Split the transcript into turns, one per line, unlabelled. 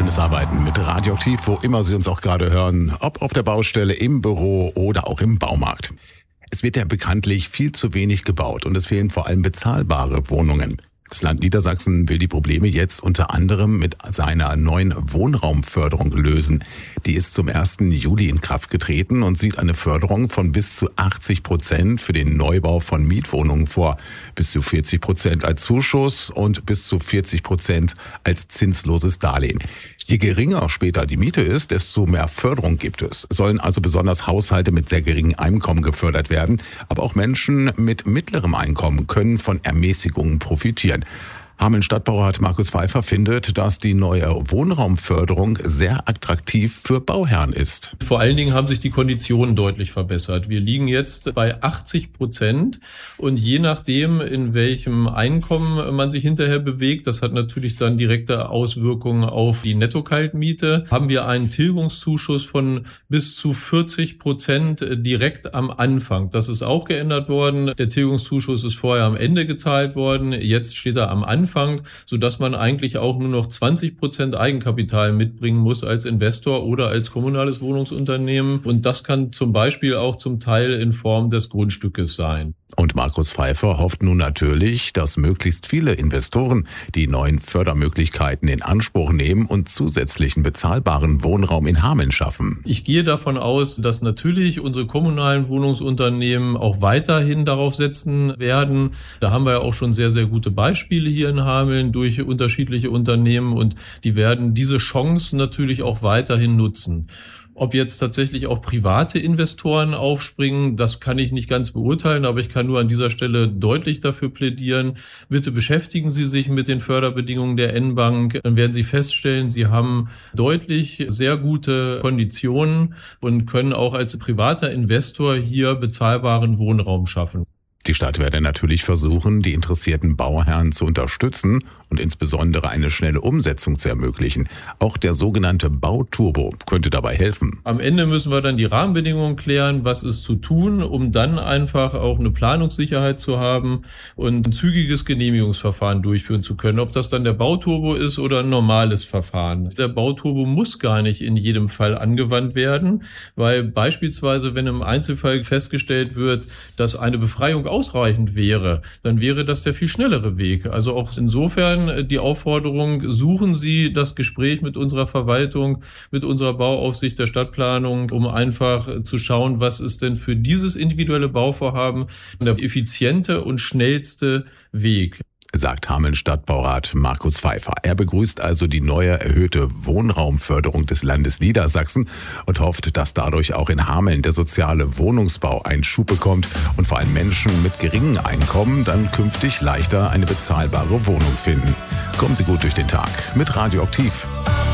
schönes Arbeiten mit Radioaktiv, wo immer Sie uns auch gerade hören, ob auf der Baustelle, im Büro oder auch im Baumarkt. Es wird ja bekanntlich viel zu wenig gebaut und es fehlen vor allem bezahlbare Wohnungen. Das Land Niedersachsen will die Probleme jetzt unter anderem mit seiner neuen Wohnraumförderung lösen. Die ist zum 1. Juli in Kraft getreten und sieht eine Förderung von bis zu 80% für den Neubau von Mietwohnungen vor. Bis zu 40% als Zuschuss und bis zu 40% als zinsloses Darlehen. Je geringer später die Miete ist, desto mehr Förderung gibt es. Sollen also besonders Haushalte mit sehr geringem Einkommen gefördert werden. Aber auch Menschen mit mittlerem Einkommen können von Ermäßigungen profitieren. Hameln Stadtbaurat Markus Pfeiffer findet, dass die neue Wohnraumförderung sehr attraktiv für Bauherren ist.
Vor allen Dingen haben sich die Konditionen deutlich verbessert. Wir liegen jetzt bei 80% und je nachdem, in welchem Einkommen man sich hinterher bewegt, das hat natürlich dann direkte Auswirkungen auf die Netto-Kaltmiete, haben wir einen Tilgungszuschuss von bis zu 40% direkt am Anfang. Das ist auch geändert worden. Der Tilgungszuschuss ist vorher am Ende gezahlt worden, jetzt steht er am Anfang, sodass man eigentlich auch nur noch 20% Eigenkapital mitbringen muss als Investor oder als kommunales Wohnungsunternehmen. Und das kann zum Beispiel auch zum Teil in Form des Grundstückes sein.
Und Markus Pfeiffer hofft nun natürlich, dass möglichst viele Investoren die neuen Fördermöglichkeiten in Anspruch nehmen und zusätzlichen bezahlbaren Wohnraum in Hameln schaffen.
Ich gehe davon aus, dass natürlich unsere kommunalen Wohnungsunternehmen auch weiterhin darauf setzen werden. Da haben wir ja auch schon sehr, sehr gute Beispiele hier in Hameln durch unterschiedliche Unternehmen und die werden diese Chance natürlich auch weiterhin nutzen. Ob jetzt tatsächlich auch private Investoren aufspringen, das kann ich nicht ganz beurteilen, aber ich kann nur an dieser Stelle deutlich dafür plädieren. Bitte beschäftigen Sie sich mit den Förderbedingungen der N-Bank. Dann werden Sie feststellen, Sie haben deutlich sehr gute Konditionen und können auch als privater Investor hier bezahlbaren Wohnraum schaffen.
Die Stadt werde natürlich versuchen, die interessierten Bauherren zu unterstützen und insbesondere eine schnelle Umsetzung zu ermöglichen. Auch der sogenannte Bauturbo könnte dabei helfen.
Am Ende müssen wir dann die Rahmenbedingungen klären, was ist zu tun, um dann einfach auch eine Planungssicherheit zu haben und ein zügiges Genehmigungsverfahren durchführen zu können. Ob das dann der Bauturbo ist oder ein normales Verfahren. Der Bauturbo muss gar nicht in jedem Fall angewandt werden, weil beispielsweise, wenn im Einzelfall festgestellt wird, dass eine Befreiung ausreichend wäre, dann wäre das der viel schnellere Weg. Also auch insofern die Aufforderung, suchen Sie das Gespräch mit unserer Verwaltung, mit unserer Bauaufsicht der Stadtplanung, um einfach zu schauen, was ist denn für dieses individuelle Bauvorhaben der effiziente und schnellste Weg.
Sagt Hameln Stadtbaurat Markus Pfeiffer. Er begrüßt also die neue erhöhte Wohnraumförderung des Landes Niedersachsen und hofft, dass dadurch auch in Hameln der soziale Wohnungsbau einen Schub bekommt und vor allem Menschen mit geringem Einkommen dann künftig leichter eine bezahlbare Wohnung finden. Kommen Sie gut durch den Tag mit Radioaktiv.